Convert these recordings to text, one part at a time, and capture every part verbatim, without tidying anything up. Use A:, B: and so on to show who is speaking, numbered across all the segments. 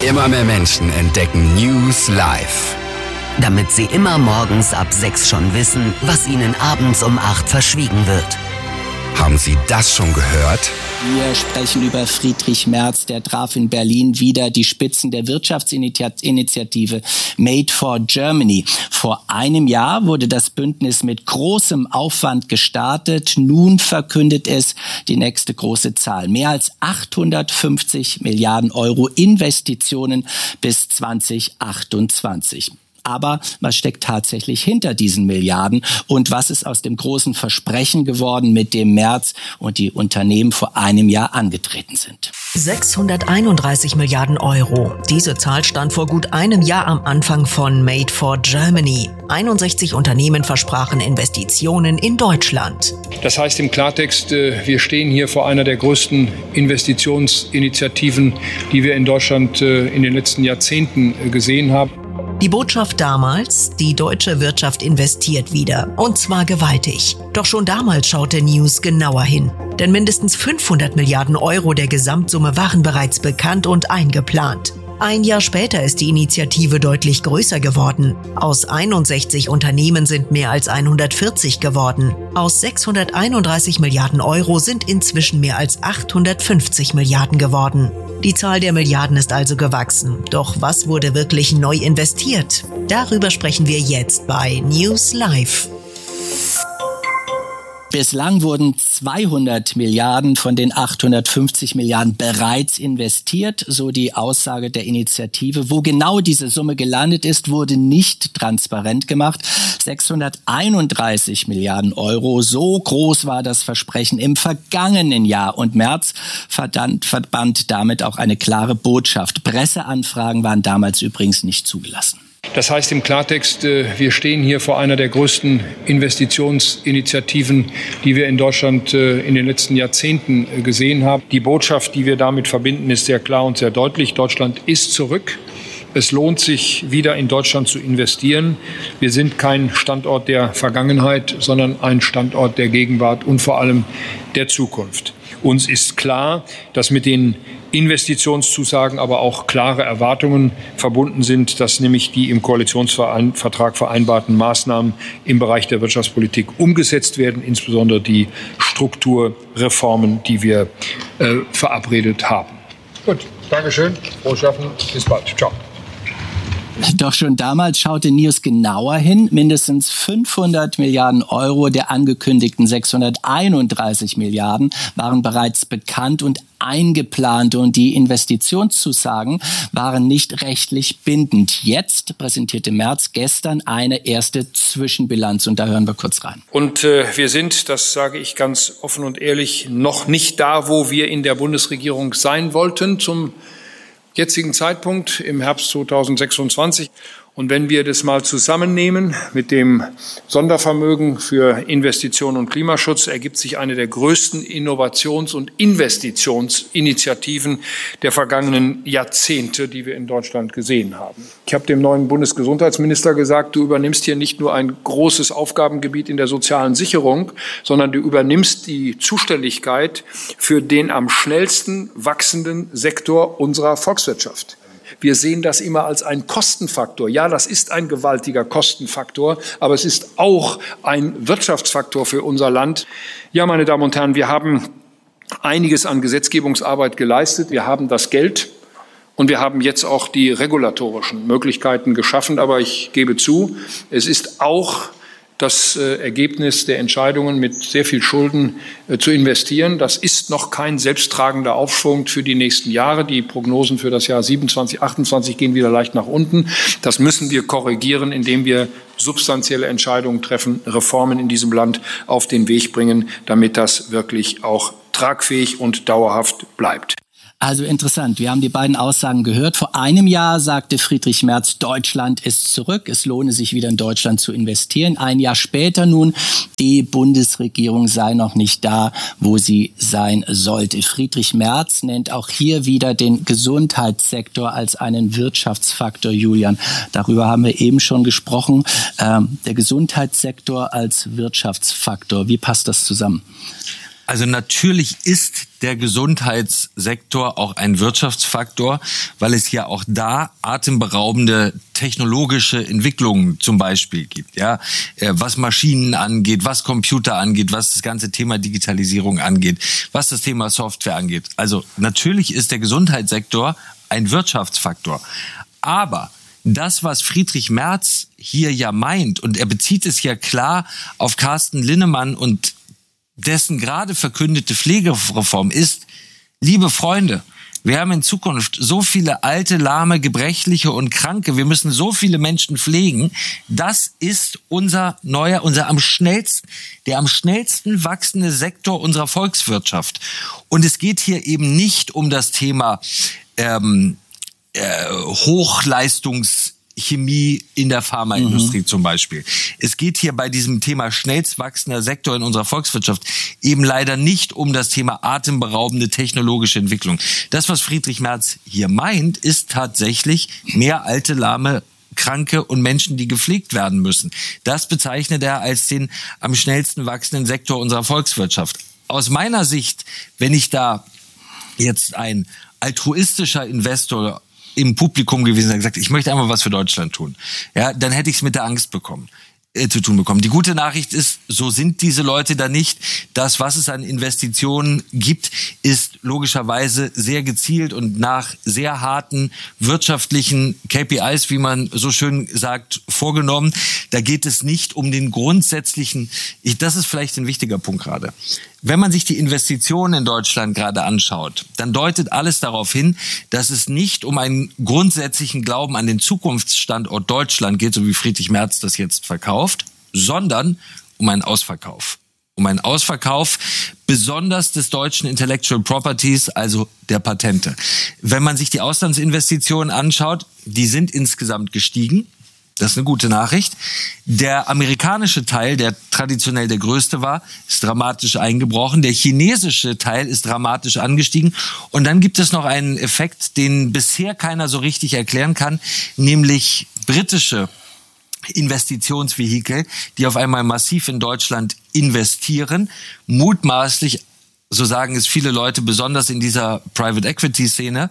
A: Immer mehr Menschen entdecken News Live.
B: Damit sie immer morgens ab sechs schon wissen, was ihnen abends um acht verschwiegen wird.
A: Haben Sie das schon gehört?
C: Wir sprechen über Friedrich Merz, der traf in Berlin wieder die Spitzen der Wirtschaftsinitiative Made for Germany. Vor einem Jahr wurde das Bündnis mit großem Aufwand gestartet. Nun verkündet es die nächste große Zahl. Mehr als achthundertfünfzig Milliarden Euro Investitionen bis zwanzig achtundzwanzig. Aber was steckt tatsächlich hinter diesen Milliarden und was ist aus dem großen Versprechen geworden, mit dem Merz und die Unternehmen vor einem Jahr angetreten sind?
D: sechshunderteinunddreißig Milliarden Euro. Diese Zahl stand vor gut einem Jahr am Anfang von Made for Germany. einundsechzig Unternehmen versprachen Investitionen in Deutschland.
E: Das heißt im Klartext, wir stehen hier vor einer der größten Investitionsinitiativen, die wir in Deutschland in den letzten Jahrzehnten gesehen haben.
D: Die Botschaft damals: Die deutsche Wirtschaft investiert wieder. Und zwar gewaltig. Doch schon damals schaute News genauer hin. Denn mindestens fünfhundert Milliarden Euro der Gesamtsumme waren bereits bekannt und eingeplant. Ein Jahr später ist die Initiative deutlich größer geworden. Aus einundsechzig Unternehmen sind mehr als hundertvierzig geworden. Aus sechshunderteinunddreißig Milliarden Euro sind inzwischen mehr als achthundertfünfzig Milliarden geworden. Die Zahl der Milliarden ist also gewachsen. Doch was wurde wirklich neu investiert? Darüber sprechen wir jetzt bei News Live.
C: Bislang wurden zweihundert Milliarden von den achthundertfünfzig Milliarden bereits investiert, so die Aussage der Initiative. Wo genau diese Summe gelandet ist, wurde nicht transparent gemacht. sechshunderteinunddreißig Milliarden Euro, so groß war das Versprechen im vergangenen Jahr. Und Merz verband, verband damit auch eine klare Botschaft. Presseanfragen waren damals übrigens nicht zugelassen.
E: Das heißt im Klartext, wir stehen hier vor einer der größten Investitionsinitiativen, die wir in Deutschland in den letzten Jahrzehnten gesehen haben. Die Botschaft, die wir damit verbinden, ist sehr klar und sehr deutlich. Deutschland ist zurück. Es lohnt sich, wieder in Deutschland zu investieren. Wir sind kein Standort der Vergangenheit, sondern ein Standort der Gegenwart und vor allem der Zukunft. Uns ist klar, dass mit den Investitionszusagen aber auch klare Erwartungen verbunden sind, dass nämlich die im Koalitionsvertrag vereinbarten Maßnahmen im Bereich der Wirtschaftspolitik umgesetzt werden, insbesondere die Strukturreformen, die wir äh, verabredet haben. Gut, Dankeschön, frohes Schaffen, bis bald, ciao.
C: Doch schon damals schaute News genauer hin. Mindestens fünfhundert Milliarden Euro der angekündigten sechshunderteinunddreißig Milliarden waren bereits bekannt und eingeplant und die Investitionszusagen waren nicht rechtlich bindend. Jetzt präsentierte Merz gestern eine erste Zwischenbilanz und da hören wir kurz rein.
E: Und äh, wir sind, das sage ich ganz offen und ehrlich, noch nicht da, wo wir in der Bundesregierung sein wollten zum jetzigen Zeitpunkt im Herbst zweitausendsechsundzwanzig. Und wenn wir das mal zusammennehmen mit dem Sondervermögen für Investitionen und Klimaschutz, ergibt sich eine der größten Innovations- und Investitionsinitiativen der vergangenen Jahrzehnte, die wir in Deutschland gesehen haben. Ich habe dem neuen Bundesgesundheitsminister gesagt, du übernimmst hier nicht nur ein großes Aufgabengebiet in der sozialen Sicherung, sondern du übernimmst die Zuständigkeit für den am schnellsten wachsenden Sektor unserer Volkswirtschaft. Wir sehen das immer als einen Kostenfaktor. Ja, das ist ein gewaltiger Kostenfaktor, aber es ist auch ein Wirtschaftsfaktor für unser Land. Ja, meine Damen und Herren, wir haben einiges an Gesetzgebungsarbeit geleistet. Wir haben das Geld und wir haben jetzt auch die regulatorischen Möglichkeiten geschaffen. Aber ich gebe zu, es ist auch das äh, Ergebnis der Entscheidungen, mit sehr viel Schulden äh, zu investieren. Das ist noch kein selbsttragender Aufschwung für die nächsten Jahre. Die Prognosen für das Jahr siebenundzwanzig, achtundzwanzig gehen wieder leicht nach unten. Das müssen wir korrigieren, indem wir substanzielle Entscheidungen treffen, Reformen in diesem Land auf den Weg bringen, damit das wirklich auch tragfähig und dauerhaft bleibt.
C: Also interessant, wir haben die beiden Aussagen gehört. Vor einem Jahr sagte Friedrich Merz, Deutschland ist zurück, es lohne sich wieder in Deutschland zu investieren. Ein Jahr später nun, die Bundesregierung sei noch nicht da, wo sie sein sollte. Friedrich Merz nennt auch hier wieder den Gesundheitssektor als einen Wirtschaftsfaktor, Julian. Darüber haben wir eben schon gesprochen. Ähm, der Gesundheitssektor als Wirtschaftsfaktor, wie passt das zusammen?
F: Also natürlich ist der Gesundheitssektor auch ein Wirtschaftsfaktor, weil es ja auch da atemberaubende technologische Entwicklungen zum Beispiel gibt, ja, was Maschinen angeht, was Computer angeht, was das ganze Thema Digitalisierung angeht, was das Thema Software angeht. Also natürlich ist der Gesundheitssektor ein Wirtschaftsfaktor, aber das, was Friedrich Merz hier ja meint, und er bezieht es ja klar auf Carsten Linnemann und dessen gerade verkündete Pflegereform ist, liebe Freunde, wir haben in Zukunft so viele alte, lahme, gebrechliche und Kranke, wir müssen so viele Menschen pflegen, das ist unser neuer, unser am schnellsten, der am schnellsten wachsende Sektor unserer Volkswirtschaft. Und es geht hier eben nicht um das Thema ähm, äh, Hochleistungs Chemie in der Pharmaindustrie mhm. zum Beispiel. Es geht hier bei diesem Thema schnellst wachsender Sektor in unserer Volkswirtschaft eben leider nicht um das Thema atemberaubende technologische Entwicklung. Das, was Friedrich Merz hier meint, ist tatsächlich mehr alte, lahme, Kranke und Menschen, die gepflegt werden müssen. Das bezeichnet er als den am schnellsten wachsenden Sektor unserer Volkswirtschaft. Aus meiner Sicht, wenn ich da jetzt ein altruistischer Investor im Publikum gewesen und gesagt, ich möchte einmal was für Deutschland tun, ja, dann hätte ich es mit der Angst bekommen, äh, zu tun bekommen. Die gute Nachricht ist, so sind diese Leute da nicht. Das, was es an Investitionen gibt, ist logischerweise sehr gezielt und nach sehr harten wirtschaftlichen K P Is, wie man so schön sagt, vorgenommen. Da geht es nicht um den grundsätzlichen, ich, das ist vielleicht ein wichtiger Punkt gerade. Wenn man sich die Investitionen in Deutschland gerade anschaut, dann deutet alles darauf hin, dass es nicht um einen grundsätzlichen Glauben an den Zukunftsstandort Deutschland geht, so wie Friedrich Merz das jetzt verkauft, sondern um einen Ausverkauf. Um einen Ausverkauf besonders des deutschen Intellectual Properties, also der Patente. Wenn man sich die Auslandsinvestitionen anschaut, die sind insgesamt gestiegen. Das ist eine gute Nachricht. Der amerikanische Teil, der traditionell der größte war, ist dramatisch eingebrochen. Der chinesische Teil ist dramatisch angestiegen. Und dann gibt es noch einen Effekt, den bisher keiner so richtig erklären kann, nämlich britische Investitionsvehikel, die auf einmal massiv in Deutschland investieren, mutmaßlich, so sagen es viele Leute, besonders in dieser Private Equity Szene,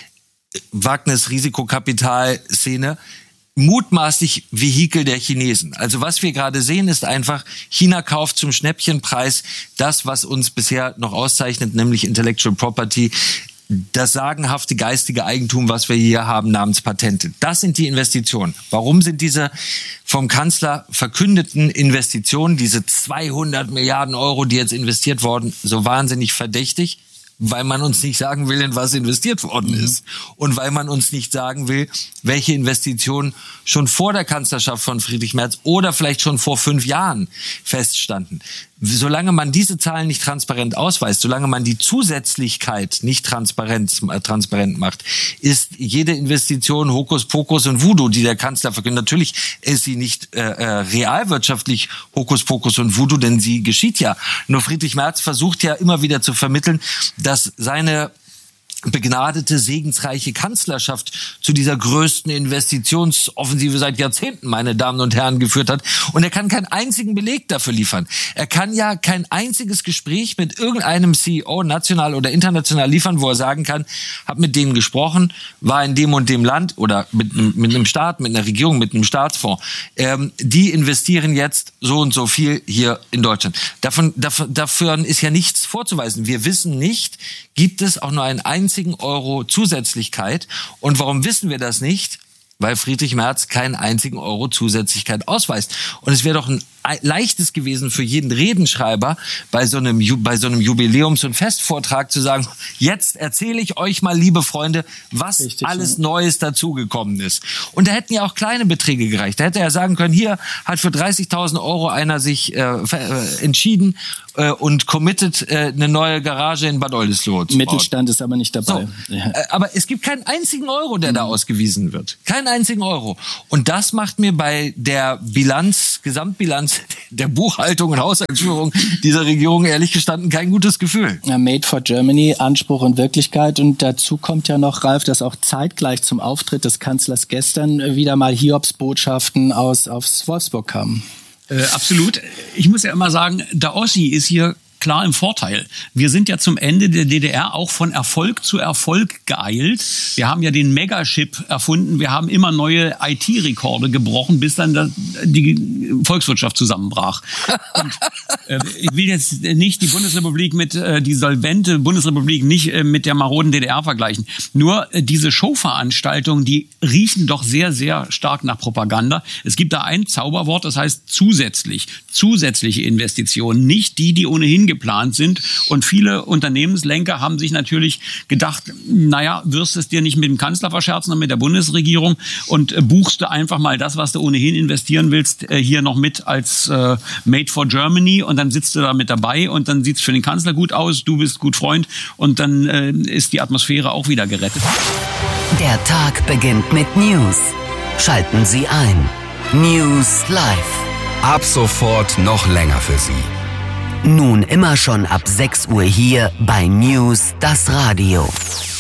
F: Wagnis-Risikokapital-Szene, mutmaßlich Vehikel der Chinesen. Also was wir gerade sehen, ist einfach, China kauft zum Schnäppchenpreis das, was uns bisher noch auszeichnet, nämlich Intellectual Property, das sagenhafte geistige Eigentum, was wir hier haben, namens Patente. Das sind die Investitionen. Warum sind diese vom Kanzler verkündeten Investitionen, diese zweihundert Milliarden Euro, die jetzt investiert wurden, so wahnsinnig verdächtig? Weil man uns nicht sagen will, in was investiert worden mhm. ist. Und weil man uns nicht sagen will, welche Investitionen schon vor der Kanzlerschaft von Friedrich Merz oder vielleicht schon vor fünf Jahren feststanden. Solange man diese Zahlen nicht transparent ausweist, solange man die Zusätzlichkeit nicht transparent, äh, transparent macht, ist jede Investition Hokuspokus und Voodoo, die der Kanzler verkündet. Natürlich ist sie nicht äh, äh, realwirtschaftlich Hokuspokus und Voodoo, denn sie geschieht ja. Nur Friedrich Merz versucht ja immer wieder zu vermitteln, dass seine begnadete, segensreiche Kanzlerschaft zu dieser größten Investitionsoffensive seit Jahrzehnten, meine Damen und Herren, geführt hat. Und er kann keinen einzigen Beleg dafür liefern. Er kann ja kein einziges Gespräch mit irgendeinem C E O, national oder international, liefern, wo er sagen kann, hab mit denen gesprochen, war in dem und dem Land oder mit, mit einem Staat, mit einer Regierung, mit einem Staatsfonds. Ähm, die investieren jetzt so und so viel hier in Deutschland. Davon, davon, dafür ist ja nichts vorzuweisen. Wir wissen nicht, gibt es auch nur einen einzigen Euro Zusätzlichkeit. Und warum wissen wir das nicht? Weil Friedrich Merz keinen einzigen Euro Zusätzlichkeit ausweist. Und es wäre doch ein leichtes gewesen für jeden Redenschreiber bei so einem, bei so einem Jubiläums- und Festvortrag zu sagen, jetzt erzähle ich euch mal, liebe Freunde, was Richtig, alles ja. Neues dazugekommen ist. Und da hätten ja auch kleine Beträge gereicht. Da hätte er sagen können, hier hat für dreißigtausend Euro einer sich äh, äh, entschieden äh, und committed, äh, eine neue Garage in Bad Oldesloe zu bauen.
C: Mittelstand ist aber nicht dabei.
F: So, ja. äh, aber es gibt keinen einzigen Euro, der mhm. da ausgewiesen wird. Keinen einzigen Euro. Und das macht mir bei der Bilanz, Gesamtbilanz der Buchhaltung und Haushaltsführung dieser Regierung ehrlich gestanden kein gutes Gefühl.
C: Ja, Made for Germany, Anspruch und Wirklichkeit. Und dazu kommt ja noch, Ralf, dass auch zeitgleich zum Auftritt des Kanzlers gestern wieder mal Hiobsbotschaften aus, aus Wolfsburg kamen.
G: Äh, absolut. Ich muss ja immer sagen, der Ossi ist hier klar im Vorteil. Wir sind ja zum Ende der D D R auch von Erfolg zu Erfolg geeilt. Wir haben ja den Megachip erfunden. Wir haben immer neue I T-Rekorde gebrochen, bis dann die Volkswirtschaft zusammenbrach. Und, äh, ich will jetzt nicht die Bundesrepublik mit, äh, die solvente Bundesrepublik nicht äh, mit der maroden D D R vergleichen. Nur äh, diese Showveranstaltungen, die riechen doch sehr, sehr stark nach Propaganda. Es gibt da ein Zauberwort, das heißt zusätzlich. Zusätzliche Investitionen, nicht die, die ohnehin geplant sind. Und viele Unternehmenslenker haben sich natürlich gedacht, naja, wirst es dir nicht mit dem Kanzler verscherzen und mit der Bundesregierung und äh, buchst du einfach mal das, was du ohnehin investieren willst, äh, hier noch mit als äh, Made for Germany, und dann sitzt du da mit dabei und dann sieht's für den Kanzler gut aus, du bist gut Freund und dann äh, ist die Atmosphäre auch wieder gerettet.
B: Der Tag beginnt mit News. Schalten Sie ein. News Live.
A: Ab sofort noch länger für Sie.
B: Nun immer schon ab sechs Uhr hier bei News das Radio.